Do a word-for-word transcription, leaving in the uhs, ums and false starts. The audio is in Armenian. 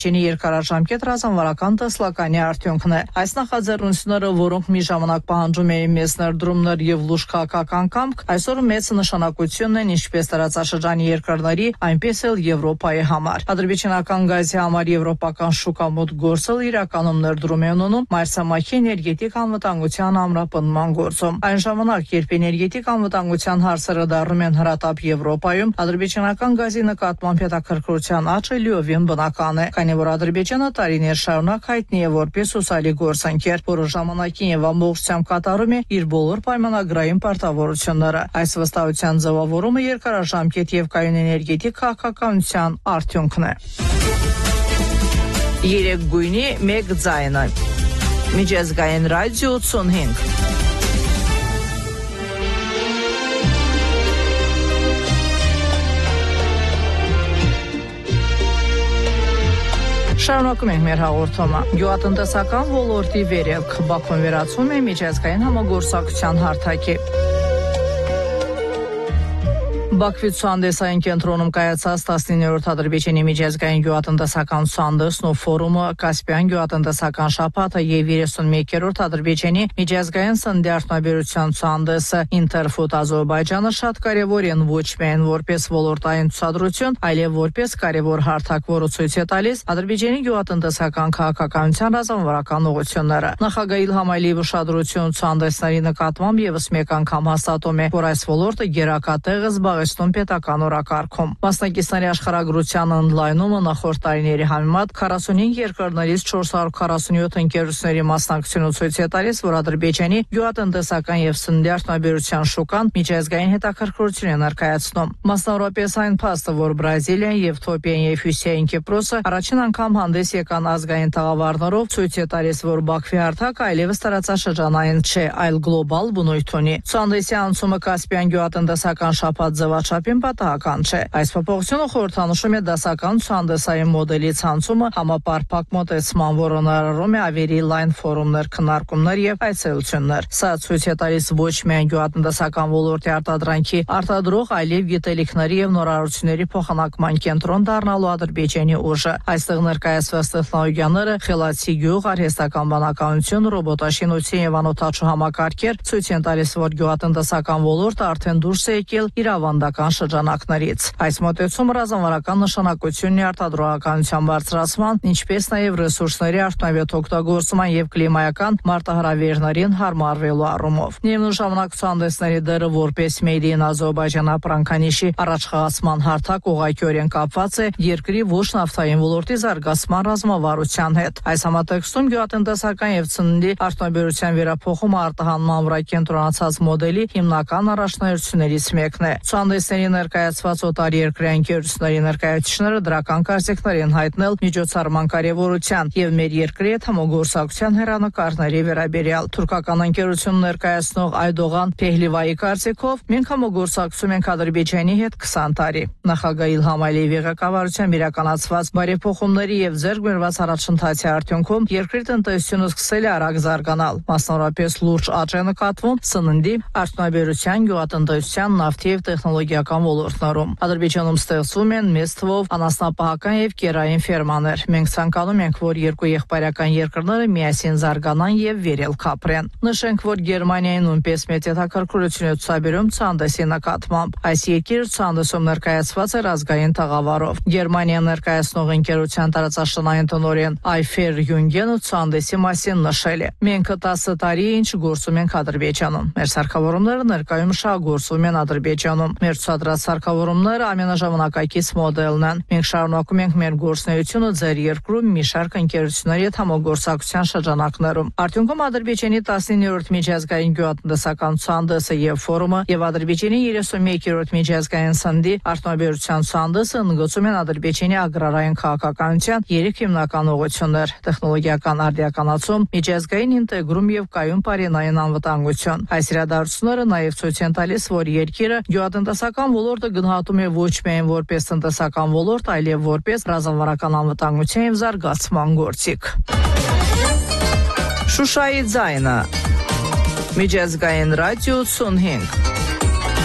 Չինի երկարաժամկետ ռազմավարական տեսլականի արդյունքն է։ Այս նախաձեռնությունները, որոնք մի ժամանակ պահանջում էին մեծ ներդրումներ եւ լուրջ քաղաքական կամք, այսօր մեծ նշանակություն են ինչպես տարածաշրջանի երկրների, այնպես էլ Եվրոպայի համար։ Ադրբեջանական գազի համար եվրոպական շուկա մոտ գործել իրականում ներդրում է ունենում մայրցամաքի էներգետիկ անվտանգության ամրապնդման գործում։ Այն ժամանակ, երբ էներգետիկ անվտանգության հարցերը դառնում են հրատապ Եվրոպայում, ադրբեջանական գազի նկատմամբ հետաքրքրության աճը լիովին բնական է, քանի որ Ադրբեջանը տարիներ շարունակ հայտնի է որպես հուսալի գործընկեր, որը ժամանակին եւ ամբողջությամբ կատարում է իր բոլոր պայմանագրային պարտավորությունները։ Այս վստահության ձևավորումը երկարաժամկետ եւ կայուն էներգետիկ քաղաքականության արդյունքն է։ Երեք գույնի մեկ ձայնը։ Միջազգային ռադիո ութսունհինգ։ Շարունակում ենք մեր հաղորդումը։ Գյուղատնտեսական ոլորտի վերելք Բաքուն վերացում է միջազգային համագործակցության հարթակի։ Բաքվի ցուցահանդեսային կենտրոնում կայացած տասնիններորդ Ադրբեջանի միջազգային գյուղատնտեսական ցուցահանդեսն ու ֆորումը, Կասպիան գյուղատնտեսական շաբաթը եւ երեսունմեկերորդ Ադրբեջանի միջազգային սննդի արդյունաբերության ցուցահանդեսը Interfood Ադրբեջանը շատ կարեւոր են ոչ միայն որպես ոլորտային ցուցադրություն, այլև որպես կարեւոր հարթակ, որը ցույց է տալիս Ադրբեջանի գյուղատնտեսական քաղաքականության ռազմավարական ուղղությունները։ Նախագահ Իլհամ Ալիևի ուշադրությունը ցուցահանդեսների նկատմամբ եւս մեկ անգամ հաստատում է, որ այս ոլորտը գերակատեղ է զբաղեցնում պետական օրակարգում։ Մասնակիցների աշխարհագրության ընդլայնումը նախորդ տարիների համեմատ քառասունհինգ երկրներից չորս հարյուր քառասունյոթ ընկերությունների մասնակցությունը ցույց է տալիս, որ Ադրբեջանի գյուղատնտեսական եւ սննդի արդյունաբերության շուկան միջազգային հետաքրքրություն է ներկայացնում։ Մասնավորապես այն փաստը, որ Բրազիլիան, Եվթոպիան եւ Հյուսիսային Կիպրոսը առաջին անգամ հանդես եկան ազգային տաղավարներով, ցույց է տալիս, որ Բաքվի հարթակը այլևս տարածաշրջանային չէ, այլ գլոբալ բնույթ ունի։ Ցուցահանդեսի անցումը Կասպիան գյուղատնտեսական շաբաթ ձևաչափին պատահական չէ։ Այս փոփոխությունը խորհրդանշում է դասական ցուցահանդեսային մոդելի ցանցումը համապարփակ մոտեցման, որը ներառում է ավելի լայն ֆորումներ, քննարկումներ եւ այցելություններ։ Սա ցույց է տալիս ոչ միայն գյուղատնտեսական ոլորտի արտադրանքի արտադրող, այլև գիտելիքների եւ նորարարությունների փոխանակման կենտրոն դառնալու Ադրբեջանի ուժը։ Այստեղ ներկայացված տեխնոլոգիաները, խելացի գյուղ, արհեստական բանականություն, ռոբոտաշինություն եւ անօթաչու համակարգեր ցույց են տալիս, որ գյուղատնտեսական ոլորտը արդեն դուրս է եկել իր ավանդական շրջանակներից։ Այս մոտեցումը ռազմավարական նշանակությունն է արտադրողականության բարձրացման, ինչպես նաև ռեսուրսների արդյունավետ օգտագործման եւ կլիմայական մարտահրավերներին հարմարվելու առումով։ Միևնույն ժամանակ ցուցահանդեսների դերը որպես Made in Azerbaijan ապրանքանիշի առաջխաղացման հարթակ ուղղակիորեն կապված է երկրի ոչ նավթային ոլորտի զարգացման ռազմավարության հետ։ Այս համատեքստում գյուղատնտեսական եւ սննդի արդյունաբերության վերափոխումը արտահանման վրա կենտրոնացած մոդելի հիմնական առաջնահերթություններից մեկն է։ Ցուցահանդեսների ներկայացված օտարերկրյա ընկերությունների ներկայացուցիչները դրական կարծիքներ են հայտնել միջոցառման կարևորության եւ մեր երկրի հետ համագործակցության հեռանկարների վերաբերյալ։ Թուրքական ընկերություն ներկայացնող Այդողան Փեհլիվայի կարծիքով մենք համագործակցում ենք Ադրբեջանի հետ քսան տարի։ Նախագահ Իլհամ Ալիևի ղեկավարությամբ իրականացված բարեփոխումների եւ ձեռք բերված առաջընթացի արդյունքում երկրի տնտեսությունը սկսել է արագ զարգանալ։ Մասնավորապես լուրջ աճ է նկատվում սննդի, արդյունաբերության, գյուղատնտեսության, նավթի եւ տեխնոլոգիական ոլորտներում։ Ադրբեջանում ստեղծվում են մեծ թվով անասնապահական եւ կերային ֆերմաներ։ Մենք ցանկանում ենք, որ երկու եղբայրական երկրները միասին զարգանան եւ վերելք ապրեն։ Նշենք, որ Գերմանիային նույնպես մեծ հետաքրքրություն է ցուցաբերում ցուցահանդեսի նկատմամբ։ Այս երկիրը ցուցահանդեսում ներկայացված է ազգային տաղավարով։ Գերմանիան ներկայացնող ընկերության տարածաշրջանային տնօրեն Այֆեր Յունգենը ցուցահանդեսի մասին նշել է. Մենք տասը տարի է ինչ գործում ենք Ադրբեջանում։ Մեր սարքավորումները ներկայում շահագործվում են Ադրբեջանում։ Մեր ցուցադրած սարքավորումները ամենաժամանակակից մոդելն են։ Մենք շարունակում ենք մեր գործունեությունը ձեր երկրում մի շարք ընկերությունների հետ համագործակցության շրջանակներում։ Արդյունքում Ադրբեջանի տասնիններորդ միջազգային գյուղատնտեսական ցուցահանդեսը եւ ֆորումը եւ Ադրբեջանի երեսունմեկերորդ միջազգային սննդի արդյունաբերության ցուցահանդեսը ընդգծում են Ադրբեջանի ագրարային քաղաքականության երեք հիմնական ուղղություններ՝ տեխնոլոգիական արդիականացում, միջազգային ինտեգրում եւ կայուն պարենային անվտանգություն։ Այս իրադարձությունները նաեւ ցույց են տալիս, որ երկիրը գյուղատնտեսական ոլորտը գնահատում է ոչ միայն որպես տնտեսական ոլորտ, այլև որպես ռազմավարական անվտանգության եւ զարգացման գործիք։ Շուշայի ձայնը։ Միջազգային ռադիո ութսունհինգ։